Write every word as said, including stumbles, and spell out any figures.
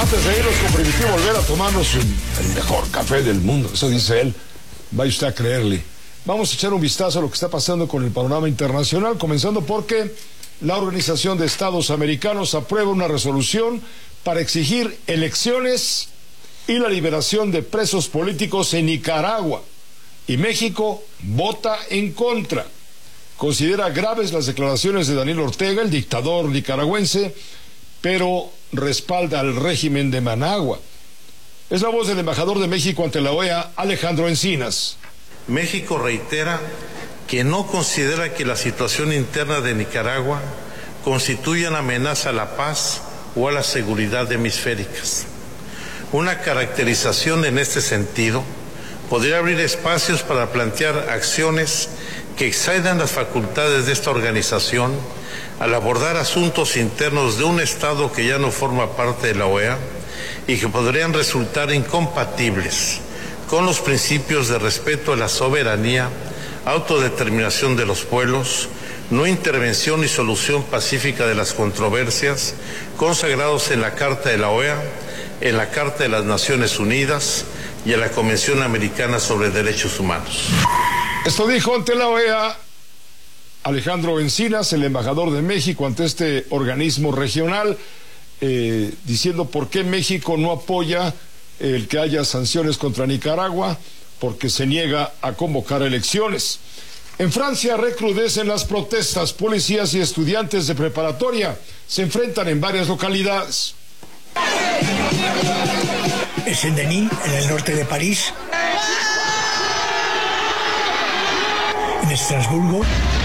Antes de irnos con Primitivo, volver a tomarnos un, el mejor café del mundo, eso dice él. Vaya usted a creerle. Vamos a echar un vistazo a lo que está pasando con el panorama internacional, comenzando porque la Organización de Estados Americanos aprueba una resolución para exigir elecciones y la liberación de presos políticos en Nicaragua. Y México vota en contra. Considera graves las declaraciones de Daniel Ortega, el dictador nicaragüense, pero respalda al régimen de Managua. Es la voz del embajador de México ante la O E A, Alejandro Encinas. México reitera que no considera que la situación interna de Nicaragua constituya una amenaza a la paz o a la seguridad hemisféricas. Una caracterización en este sentido podría abrir espacios para plantear acciones que excedan las facultades de esta organización al abordar asuntos internos de un Estado que ya no forma parte de la O E A y que podrían resultar incompatibles con los principios de respeto a la soberanía, autodeterminación de los pueblos, no intervención y solución pacífica de las controversias consagrados en la Carta de la O E A, en la Carta de las Naciones Unidas y en la Convención Americana sobre Derechos Humanos. Esto dijo ante la O E A Alejandro Encinas, el embajador de México ante este organismo regional, eh, diciendo por qué México no apoya el que haya sanciones contra Nicaragua, porque se niega a convocar elecciones. En Francia recrudecen las protestas. Policías y estudiantes de preparatoria se enfrentan en varias localidades. En Saint-Denis, en el norte de París. En Estrasburgo.